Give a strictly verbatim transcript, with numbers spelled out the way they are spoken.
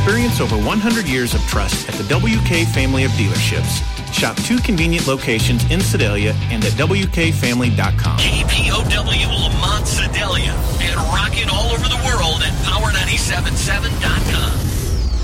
Experience over one hundred years of trust at the W K family of dealerships. Shop two convenient locations in Sedalia and at W K family dot com. K P O W Lamont Sedalia and rocking all over the world at power nine seven seven dot com.